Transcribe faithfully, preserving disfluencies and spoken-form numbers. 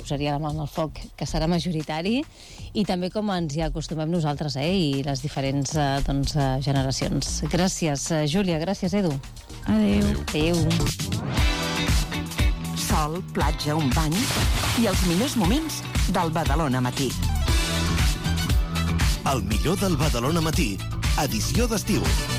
posaria la mà al foc, que serà majoritari, i també com ens hi acostumem nosaltres, eh, i les diferents eh, doncs, eh, generacions. Gràcies, eh, Júlia, gràcies, Edu. Adéu. Adéu. Sol, platja, un bany i els millors moments del Badalona Matí. El millor del Badalona Matí, edició d'estiu.